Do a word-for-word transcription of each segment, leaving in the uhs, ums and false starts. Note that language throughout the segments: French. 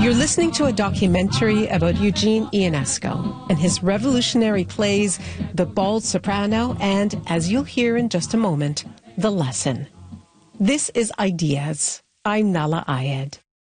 You're listening to a documentary about Eugene Ionesco and his revolutionary plays, The Bald Soprano and, as you'll hear in just a moment, The Lesson. This is Ideas. I'm Nahlah Ayed.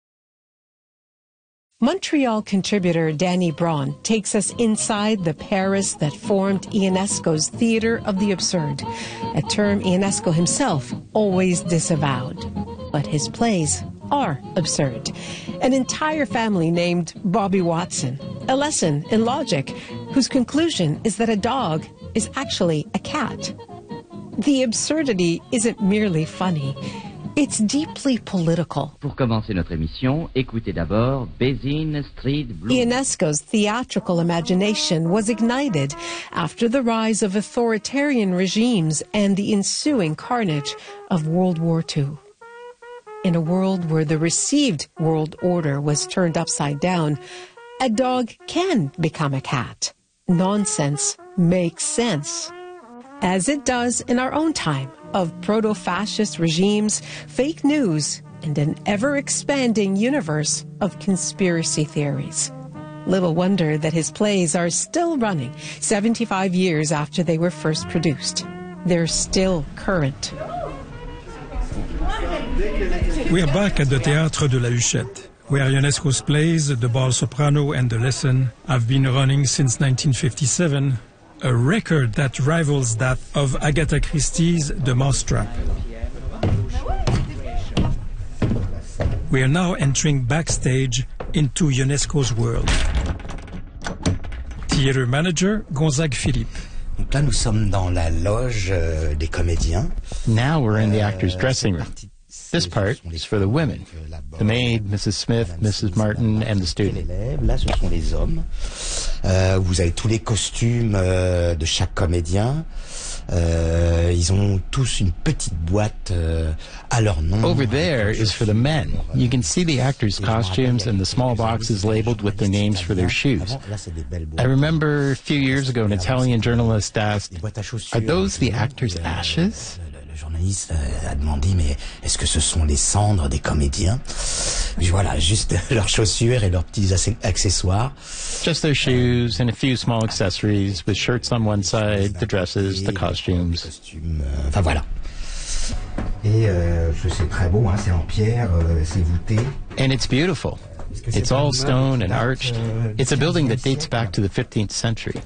Montreal contributor Danny Braun takes us inside the Paris that formed Ionesco's Theatre of the Absurd, a term Ionesco himself always disavowed. But his plays are absurd. An entire family named Bobby Watson, a lesson in logic, whose conclusion is that a dog is actually a cat. The absurdity isn't merely funny. It's deeply political. Pour commencer notre émission, écoutez d'abord Bézine Street Blues. Ionesco's theatrical imagination was ignited after the rise of authoritarian regimes and the ensuing carnage of World War Two. In a world where the received world order was turned upside down, a dog can become a cat. Nonsense makes sense. As it does in our own time of proto-fascist regimes, fake news, and an ever-expanding universe of conspiracy theories. Little wonder that his plays are still running seventy-five years after they were first produced. They're still current. We're back at the Théâtre de la Huchette, where Ionesco's plays, The Bald Soprano and The Lesson, have been running since nineteen fifty-seven, a record that rivals that of Agatha Christie's The Mousetrap. We are now entering backstage into Ionesco's world. Theater manager Gonzague Philippe. Donc là, nous sommes dans la loge euh, des comédiens. Now we're in the actor's dressing room. This part is for the women, the maid, Missus Smith, Missus Martin, and the student. Là, ce sont les hommes. Euh, vous avez tous les costumes euh, de chaque comédien. Euh, ils ont tous une petite boîte euh, à leur nom. Over there is for the men. You can see the actors' costumes and the small boxes labeled with their names for their shoes. I remember a few years ago an Italian journalist asked, "Are those the actors' ashes?" Le journaliste a demandé, mais est-ce que ce sont les cendres des comédiens? Puis voilà, juste leurs chaussures et leurs petits accessoires. Just their shoes and a few small accessories with shirts on one side, the dresses, the costumes. Costumes, euh, enfin voilà. Et euh, c'est très beau, hein, c'est en pierre, euh, c'est voûté. And it's beautiful. It's all stone and arched. It's a building that dates back to the fifteenth century.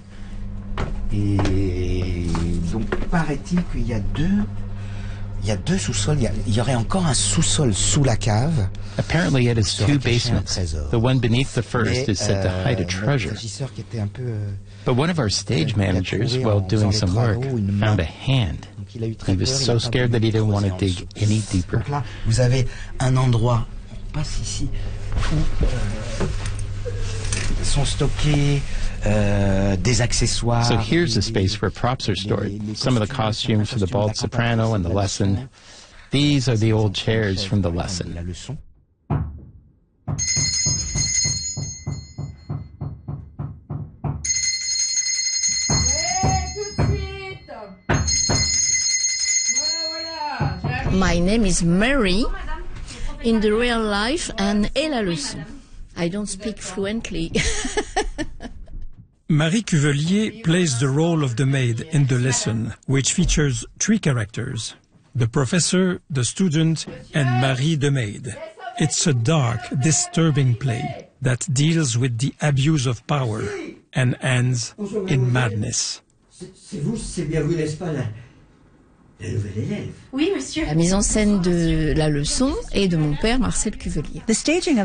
Et donc, paraît-il qu'il y a deux... Il y a deux sous-sols. Il y, a, il y aurait encore un sous-sol sous la cave. Apparently it has two basements. The one beneath the first is said to hide a treasure. But one of our stage managers, while doing some work, found a hand. He was so scared that he didn't want to dig any deeper. Donc là, vous avez un endroit, on passe ici, où euh, sont stockés Uh, des accessoires. So here's a space where props are stored. Some of the costumes for The Bald Soprano and The Lesson. These are the old chairs from The Lesson. My name is Mary in the real life and et la leçon. I don't speak fluently. Marie Cuvelier plays the role of the maid in The Lesson, which features three characters: the professor, the student, and Marie the maid. It's a dark, disturbing play that deals with the abuse of power and ends in madness. C'est vous, c'est bien vous, n'est-ce pas, la, la nouvelle élève? Oui, monsieur. La mise en scène de La Leçon et de mon père, Marcel Cuvelier. The staging of